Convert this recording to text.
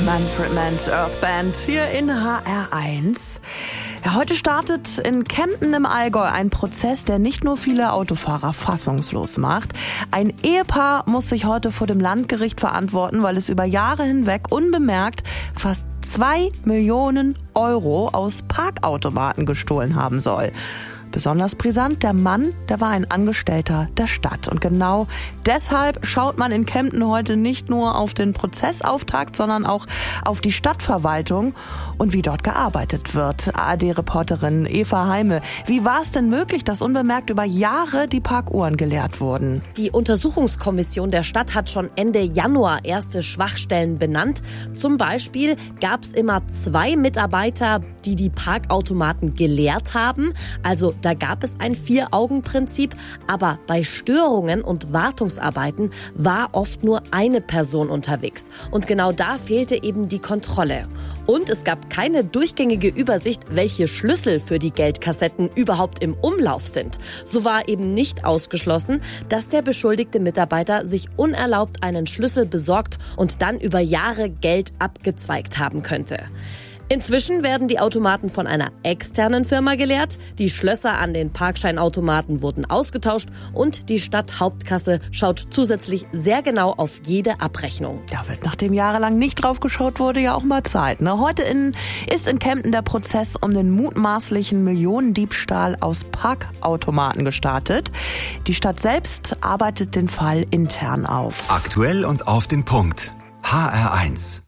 Manfred Mann's Earth Band hier in HR1. Ja, heute startet in Kempten im Allgäu ein Prozess, der nicht nur viele Autofahrer fassungslos macht. Ein Ehepaar muss sich heute vor dem Landgericht verantworten, weil es über Jahre hinweg unbemerkt fast 2 Millionen Euro aus Parkautomaten gestohlen haben soll. Besonders brisant, der Mann, der war ein Angestellter der Stadt. Und genau deshalb schaut man in Kempten heute nicht nur auf den Prozessauftakt, sondern auch auf die Stadtverwaltung und wie dort gearbeitet wird. ARD-Reporterin Eva Heime, wie war es denn möglich, dass unbemerkt über Jahre die Parkuhren geleert wurden? Die Untersuchungskommission der Stadt hat schon Ende Januar erste Schwachstellen benannt. Zum Beispiel gab es immer 2 Mitarbeiter, die die Parkautomaten geleert haben. Also da gab es ein 4-Augen-Prinzip, aber bei Störungen und Wartungsarbeiten war oft nur eine Person unterwegs. Und genau da fehlte eben die Kontrolle. Und es gab keine durchgängige Übersicht, welche Schlüssel für die Geldkassetten überhaupt im Umlauf sind. So war eben nicht ausgeschlossen, dass der beschuldigte Mitarbeiter sich unerlaubt einen Schlüssel besorgt und dann über Jahre Geld abgezweigt haben könnte. Inzwischen werden die Automaten von einer externen Firma geleert, die Schlösser an den Parkscheinautomaten wurden ausgetauscht und die Stadthauptkasse schaut zusätzlich sehr genau auf jede Abrechnung. Ja, wird nachdem jahrelang nicht drauf geschaut wurde, ja auch mal Zeit. Heute ist in Kempten der Prozess um den mutmaßlichen Millionendiebstahl aus Parkautomaten gestartet. Die Stadt selbst arbeitet den Fall intern auf. Aktuell und auf den Punkt. HR1.